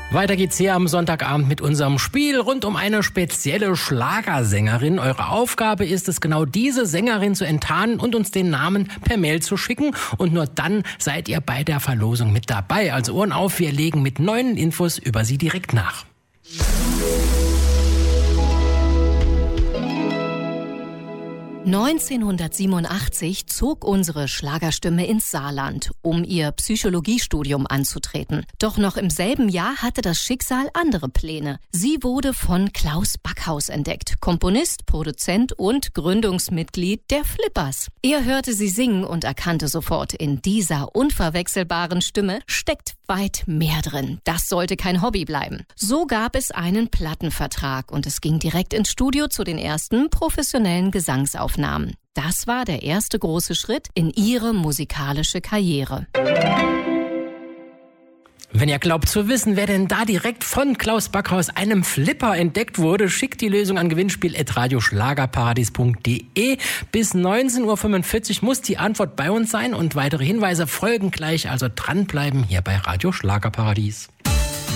Weiter geht's hier am Sonntagabend mit unserem Spiel rund um eine spezielle Schlagersängerin. Eure Aufgabe ist es, genau diese Sängerin zu enttarnen und uns den Namen per Mail zu schicken. Und nur dann seid ihr bei der Verlosung mit dabei. Also Ohren auf, wir legen mit neuen Infos über sie direkt nach. (1987) zog unsere Schlagerstimme ins Saarland, um ihr Psychologiestudium anzutreten. Doch noch im selben Jahr hatte das Schicksal andere Pläne. Sie wurde von Klaus Backhaus entdeckt, Komponist, Produzent und Gründungsmitglied der Flippers. Er hörte sie singen und erkannte sofort, in dieser unverwechselbaren Stimme steckt weit mehr drin. Das sollte kein Hobby bleiben. So gab es einen Plattenvertrag und es ging direkt ins Studio zu den ersten professionellen Gesangsaufnahmen. Das war der erste große Schritt in ihre musikalische Karriere. Wenn ihr glaubt zu wissen, wer denn da direkt von Klaus Backhaus, einem Flipper, entdeckt wurde, schickt die Lösung an gewinnspiel@radioschlagerparadies.de. Bis 19:45 Uhr muss die Antwort bei uns sein und weitere Hinweise folgen gleich, also dranbleiben hier bei Radio Schlagerparadies.